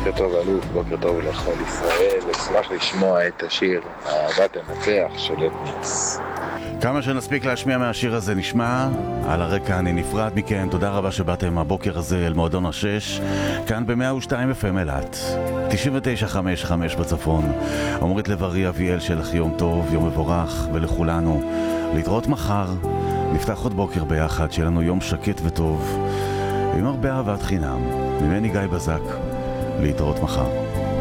בוקר טוב אלוף, בוקר טוב לכל ישראל. אשמח לשמוע את השיר אהבה תנצח של אתניקס. כמה שנספיק להשמיע מהשיר הזה נשמע. על הרקע אני נפרד מכם. תודה רבה שבאתם הבוקר הזה אל מועדון השש, כאן ב-102 FM אילת, 99.5 בצפון. עומרית לב-ארי, אביאל, שלך יום טוב, יום מבורך, ולכולנו להתראות מחר. נפתח עוד בוקר ביחד, שיהיה לנו יום שקט וטוב עם הרבה אהבת חינם. ממני גיא בזק, להתראות מחר.